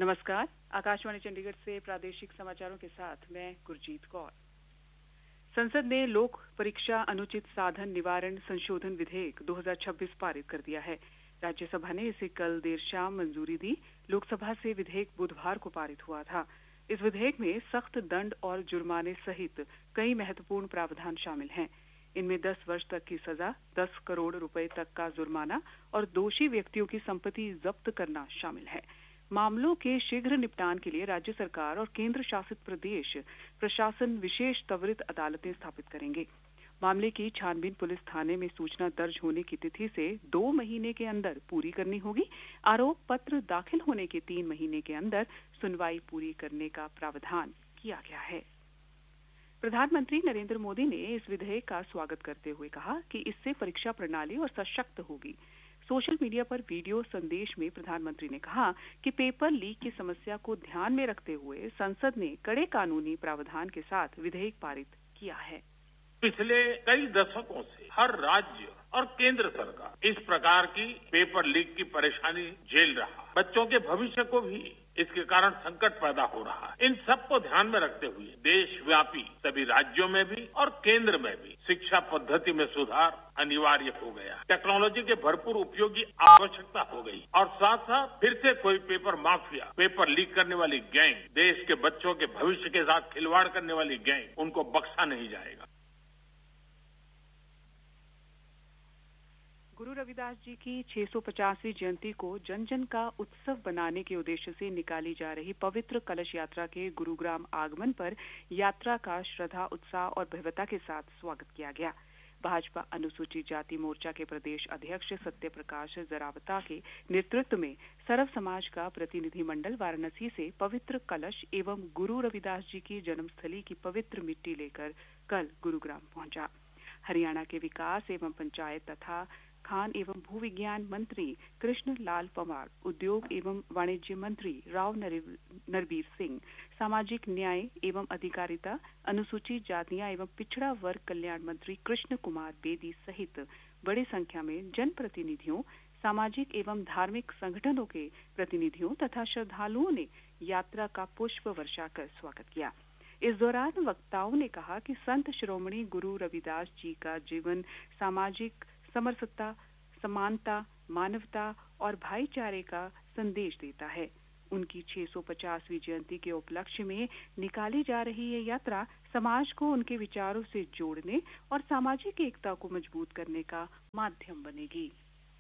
नमस्कार, आकाशवाणी चंडीगढ़ से प्रादेशिक समाचारों के साथ मैं गुरजीत कौर। संसद ने लोक परीक्षा अनुचित साधन निवारण संशोधन विधेयक 2026 पारित कर दिया है। राज्यसभा ने इसे कल देर शाम मंजूरी दी। लोकसभा से विधेयक बुधवार को पारित हुआ था। इस विधेयक में सख्त दंड और जुर्माने सहित कई महत्वपूर्ण प्रावधान शामिल हैं। इनमें 10 वर्ष तक की सजा, 10 करोड़ रुपए तक का जुर्माना और दोषी व्यक्तियों की संपत्ति जब्त करना शामिल है। मामलों के शीघ्र निपटान के लिए राज्य सरकार और केंद्र शासित प्रदेश प्रशासन विशेष त्वरित अदालतें स्थापित करेंगे। मामले की छानबीन पुलिस थाने में सूचना दर्ज होने की तिथि से 2 महीने के अंदर पूरी करनी होगी। आरोप पत्र दाखिल होने के 3 महीने के अंदर सुनवाई पूरी करने का प्रावधान किया गया है। प्रधानमंत्री नरेंद्र मोदी ने इस विधेयक का स्वागत करते हुए कहा कि इससे परीक्षा प्रणाली और सशक्त होगी। सोशल मीडिया पर वीडियो संदेश में प्रधानमंत्री ने कहा कि पेपर लीक की समस्या को ध्यान में रखते हुए संसद ने कड़े कानूनी प्रावधान के साथ विधेयक पारित किया है। पिछले कई दशकों से हर राज्य और केंद्र सरकार इस प्रकार की पेपर लीक की परेशानी झेल रहा। बच्चों के भविष्य को भी इसके कारण संकट पैदा हो रहा है। इन सबको ध्यान में रखते हुए देशव्यापी सभी राज्यों में भी और केंद्र में भी शिक्षा पद्धति में सुधार अनिवार्य हो गया। टेक्नोलॉजी के भरपूर उपयोग की आवश्यकता हो गई और साथ साथ फिर से कोई पेपर माफिया, पेपर लीक करने वाली गैंग, देश के बच्चों के भविष्य के साथ खिलवाड़ करने वाली गैंग, उनको बख्शा नहीं जाएगा। गुरु रविदास जी की 650वीं जयंती को जन जन का उत्सव बनाने के उद्देश्य से निकाली जा रही पवित्र कलश यात्रा के गुरुग्राम आगमन पर यात्रा का श्रद्धा, उत्साह और भव्यता के साथ स्वागत किया गया। भाजपा अनुसूचित जाति मोर्चा के प्रदेश अध्यक्ष सत्य प्रकाश जरावता के नेतृत्व में सर्व समाज का प्रतिनिधिमंडल वाराणसी से पवित्र कलश एवं गुरु रविदास जी की जन्मस्थली की पवित्र मिट्टी लेकर कल गुरुग्राम पहुंचा। हरियाणा के विकास एवं पंचायत तथा खान एवं भूविज्ञान मंत्री कृष्ण लाल पंवार, उद्योग एवं वाणिज्य मंत्री राव नरबीर सिंह, सामाजिक न्याय एवं अधिकारिता, अनुसूचित जातियां एवं पिछड़ा वर्ग कल्याण मंत्री कृष्ण कुमार बेदी सहित बड़ी संख्या में जनप्रतिनिधियों, सामाजिक एवं धार्मिक संगठनों के प्रतिनिधियों तथा श्रद्धालुओं ने यात्रा का पुष्प वर्षा कर स्वागत किया। इस दौरान वक्ताओं ने कहा कि संत शिरोमणि गुरु रविदास जी का जीवन सामाजिक समरसता, समानता, मानवता और भाईचारे का संदेश देता है। उनकी 650वीं जयंती के उपलक्ष्य में निकाली जा रही ये यात्रा समाज को उनके विचारों से जोड़ने और सामाजिक एकता को मजबूत करने का माध्यम बनेगी।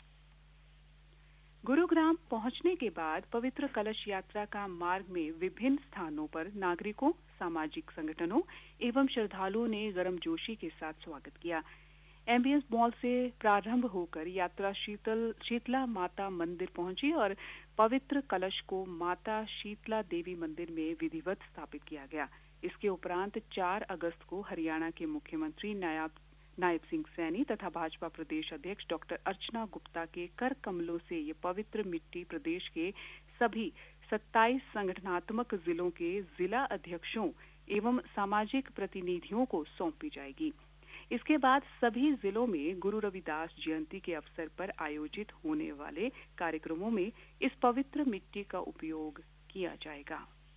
गुरुग्राम पहुंचने के बाद पवित्र कलश यात्रा का मार्ग में विभिन्न स्थानों पर नागरिकों, सामाजिक संगठनों एवं श्रद्धालुओं ने गर्मजोशी के साथ स्वागत किया। एम्बियंस मॉल से प्रारंभ होकर यात्रा शीतला माता मंदिर पहुंची और पवित्र कलश को माता शीतला देवी मंदिर में विधिवत स्थापित किया गया। इसके उपरांत 4 अगस्त को हरियाणा के मुख्यमंत्री नायब सिंह सैनी तथा भाजपा प्रदेश अध्यक्ष डॉक्टर अर्चना गुप्ता के कर कमलों से ये पवित्र मिट्टी प्रदेश के सभी 27 संगठनात्मक जिलों के जिला अध्यक्षों एवं सामाजिक प्रतिनिधियों को सौंपी जाएगी। इसके बाद सभी जिलों में गुरु रविदास जयंती के अवसर पर आयोजित होने वाले कार्यक्रमों में इस पवित्र मिट्टी का उपयोग किया जाएगा।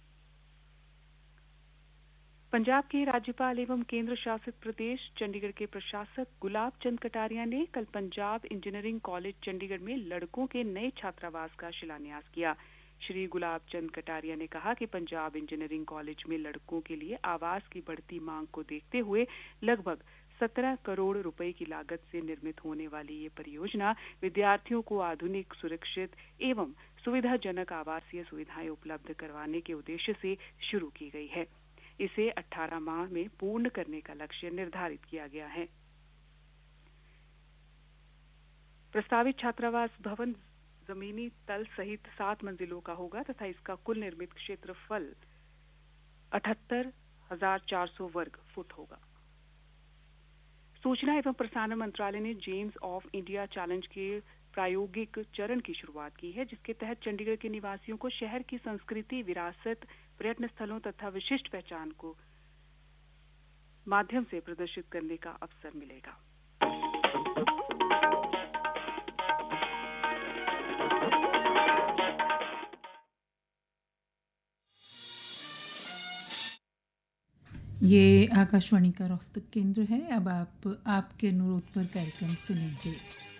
पंजाब के राज्यपाल एवं केंद्र शासित प्रदेश चंडीगढ़ के प्रशासक गुलाब चंद कटारिया ने कल पंजाब इंजीनियरिंग कॉलेज चंडीगढ़ में लड़कों के नए छात्रावास का शिलान्यास किया। श्री गुलाब चंद कटारिया ने कहा कि पंजाब इंजीनियरिंग कॉलेज में लड़कों के लिए आवास की बढ़ती मांग को देखते हुए लगभग 17 करोड़ रुपए की लागत से निर्मित होने वाली ये परियोजना विद्यार्थियों को आधुनिक, सुरक्षित एवं सुविधाजनक आवासीय सुविधाएं उपलब्ध करवाने के उद्देश्य से शुरू की गई है। इसे 18 माह में पूर्ण करने का लक्ष्य निर्धारित किया गया है। प्रस्तावित छात्रावास भवन जमीनी तल सहित 7 मंजिलों का होगा तथा इसका कुल निर्मित क्षेत्रफल 78,400 वर्ग फुट होगा। सूचना एवं प्रसारण मंत्रालय ने जेम्स ऑफ इंडिया चैलेंज के प्रायोगिक चरण की शुरुआत की है, जिसके तहत चंडीगढ़ के निवासियों को शहर की संस्कृति, विरासत, पर्यटन स्थलों तथा विशिष्ट पहचान को माध्यम से प्रदर्शित करने का अवसर मिलेगा। ये आकाशवाणी का रोहतक केंद्र है। अब आप आपके अनुरोध पर कार्यक्रम सुनेंगे।